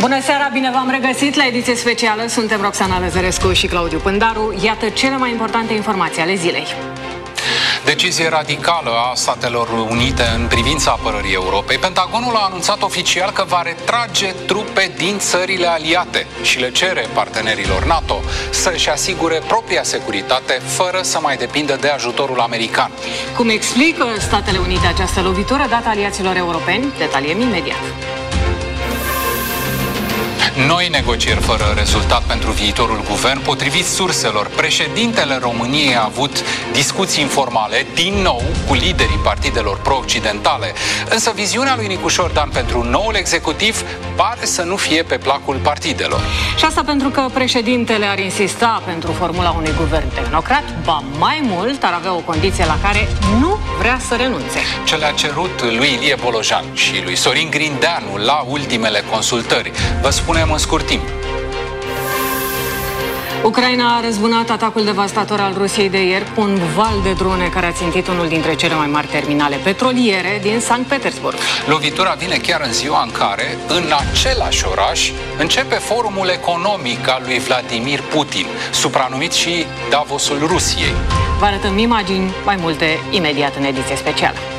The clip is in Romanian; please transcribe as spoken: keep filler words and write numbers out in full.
Bună seara, bine v-am regăsit la ediție specială. Suntem Roxana Lăzărescu și Claudiu Pândaru. Iată cele mai importante informații ale zilei. Decizie radicală a Statelor Unite în privința apărării Europei. Pentagonul a anunțat oficial că va retrage trupe din țările aliate și le cere partenerilor NATO să-și asigure propria securitate fără să mai depindă de ajutorul american. Cum explică Statele Unite această lovitură dată aliaților europeni? Detaliem imediat. Noi negocieri fără rezultat pentru viitorul guvern. Potrivit surselor, președintele României a avut discuții informale, din nou, cu liderii partidelor pro-occidentale. Însă viziunea lui Nicușor Dan pentru noul executiv pare să nu fie pe placul partidelor. Și asta pentru că președintele ar insista pentru formula unui guvern tehnocrat, ba mai mult ar avea o condiție la care nu vrea să renunțe. Ce le-a cerut lui Ilie Bolojan și lui Sorin Grindeanu la ultimele consultări. Vă spunem în scurt timp. Ucraina a răzbunat atacul devastator al Rusiei de ieri cu un val de drone care a țintit unul dintre cele mai mari terminale petroliere din Sankt Petersburg. Lovitura vine chiar în ziua în care, în același oraș, începe forumul economic al lui Vladimir Putin, supranumit și Davosul Rusiei. Vă arătăm imagini, mai multe imediat în ediție specială.